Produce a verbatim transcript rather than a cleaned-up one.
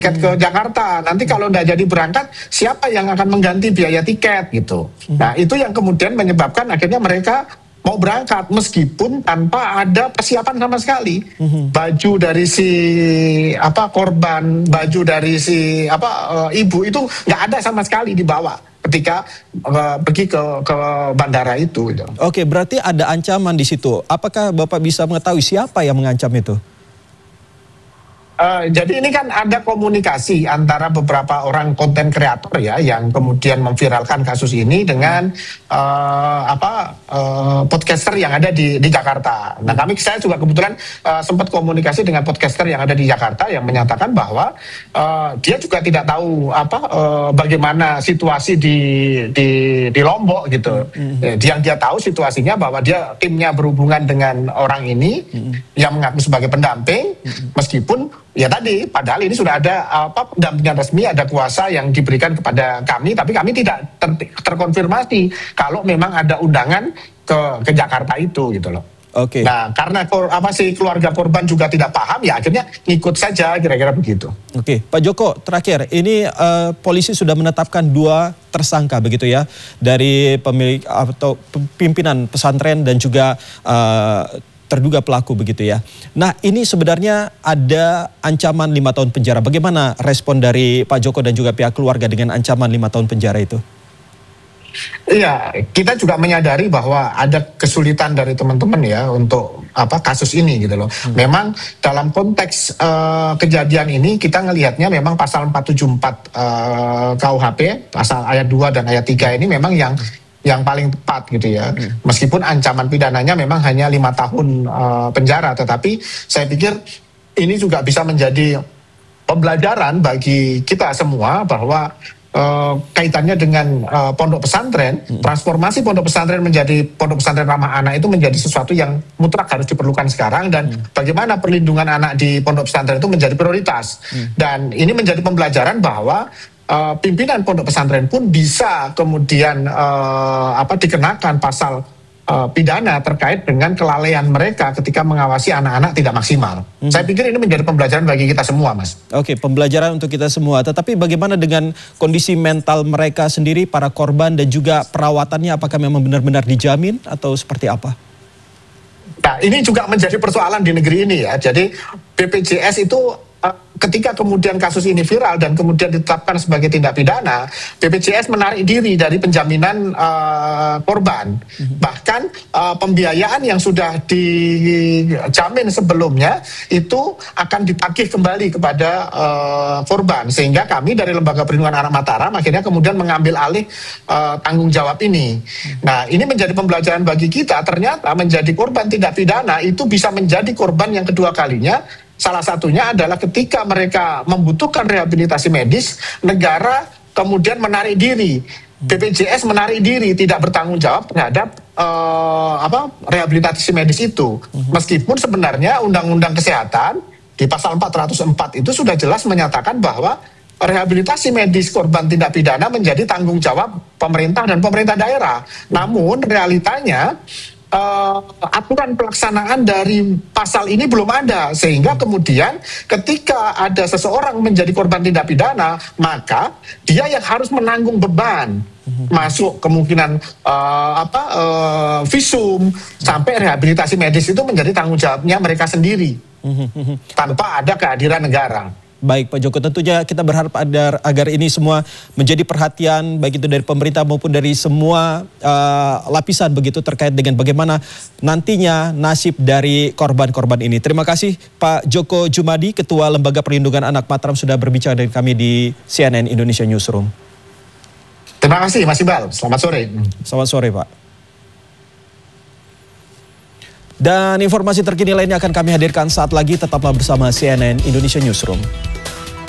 tiket ke Jakarta. Nanti kalau tidak jadi berangkat, siapa yang akan mengganti biaya tiket gitu. Nah itu yang kemudian menyebabkan akhirnya mereka mau berangkat meskipun tanpa ada persiapan sama sekali. Baju dari si apa korban, baju dari si apa uh, ibu itu nggak ada sama sekali dibawa ketika uh, pergi ke ke bandara itu. Gitu. Oke, berarti ada ancaman di situ. Apakah Bapak bisa mengetahui siapa yang mengancam itu? Uh, jadi ini kan ada komunikasi antara beberapa orang konten kreator ya yang kemudian memviralkan kasus ini dengan uh, apa uh, podcaster yang ada di di Jakarta. Nah kami saya juga kebetulan uh, sempat komunikasi dengan podcaster yang ada di Jakarta yang menyatakan bahwa uh, dia juga tidak tahu apa uh, bagaimana situasi di di di Lombok gitu. Mm-hmm. Yang dia tahu situasinya bahwa dia timnya berhubungan dengan orang ini mm-hmm. yang mengaku sebagai pendamping mm-hmm. meskipun ya tadi, padahal ini sudah ada apa pendampingan resmi, ada kuasa yang diberikan kepada kami, tapi kami tidak ter terkonfirmasi kalau memang ada undangan ke ke Jakarta itu gitu loh. Oke. Okay. Nah, karena kor, apa sih keluarga korban juga tidak paham, ya akhirnya ngikut saja kira-kira begitu. Oke, okay. Pak Joko, terakhir ini uh, polisi sudah menetapkan dua tersangka begitu ya dari pemilik atau pimpinan pesantren dan juga uh, terduga pelaku begitu ya. Nah ini sebenarnya ada ancaman lima tahun penjara. Bagaimana respon dari Pak Joko dan juga pihak keluarga dengan ancaman lima tahun penjara itu? Iya, kita juga menyadari bahwa ada kesulitan dari teman-teman ya untuk apa kasus ini gitu loh. Hmm. Memang dalam konteks uh, kejadian ini kita ngelihatnya memang pasal empat tujuh empat uh, K U H P, pasal ayat dua dan ayat tiga ini memang yang yang paling tepat gitu ya. Hmm. Meskipun ancaman pidananya memang hanya lima tahun uh, penjara, tetapi saya pikir ini juga bisa menjadi pembelajaran bagi kita semua bahwa uh, kaitannya dengan uh, pondok pesantren, hmm. transformasi pondok pesantren menjadi pondok pesantren ramah anak itu menjadi sesuatu yang mutlak harus diperlukan sekarang, dan hmm. bagaimana perlindungan anak di pondok pesantren itu menjadi prioritas. Hmm. Dan ini menjadi pembelajaran bahwa Uh, pimpinan pondok pesantren pun bisa kemudian uh, apa dikenakan pasal uh, pidana terkait dengan kelalaian mereka ketika mengawasi anak-anak tidak maksimal. Hmm. Saya pikir ini menjadi pembelajaran bagi kita semua, Mas. Oke, pembelajaran untuk kita semua. Tetapi bagaimana dengan kondisi mental mereka sendiri, para korban dan juga perawatannya, apakah memang benar-benar dijamin atau seperti apa? Nah, ini juga menjadi persoalan di negeri ini ya. Jadi B P J S itu ketika kemudian kasus ini viral dan kemudian ditetapkan sebagai tindak pidana, B P J S menarik diri dari penjaminan uh, korban. Mm-hmm. Bahkan uh, pembiayaan yang sudah dijamin sebelumnya itu akan ditagih kembali kepada uh, korban. Sehingga kami dari Lembaga Perlindungan Anak Mataram akhirnya kemudian mengambil alih uh, tanggung jawab ini. Mm-hmm. Nah, ini menjadi pembelajaran bagi kita. Ternyata menjadi korban tindak pidana itu bisa menjadi korban yang kedua kalinya. Salah satunya adalah ketika mereka membutuhkan rehabilitasi medis, negara kemudian menarik diri, B P J S menarik diri, tidak bertanggung jawab terhadap uh, apa rehabilitasi medis itu. Meskipun sebenarnya Undang-Undang Kesehatan di pasal empat ratus empat itu sudah jelas menyatakan bahwa rehabilitasi medis korban tindak pidana menjadi tanggung jawab pemerintah dan pemerintah daerah. Namun realitanya Uh, aturan pelaksanaan dari pasal ini belum ada, sehingga kemudian ketika ada seseorang menjadi korban tindak pidana, maka dia yang harus menanggung beban, masuk kemungkinan uh, apa uh, visum sampai rehabilitasi medis itu menjadi tanggung jawabnya mereka sendiri tanpa ada kehadiran negara. Baik Pak Joko, tentunya kita berharap agar, agar ini semua menjadi perhatian baik itu dari pemerintah maupun dari semua uh, lapisan begitu terkait dengan bagaimana nantinya nasib dari korban-korban ini. Terima kasih Pak Joko Jumadi, Ketua Lembaga Perlindungan Anak Mataram sudah berbicara dengan kami di C N N Indonesia Newsroom. Terima kasih Mas Iqbal, selamat sore. Selamat sore Pak. Dan informasi terkini lainnya akan kami hadirkan saat lagi, tetaplah bersama C N N Indonesia Newsroom.